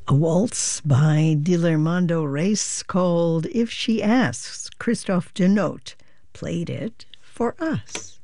A waltz by Dilermando Reis called If She Asks. Christophe Denote played it for us.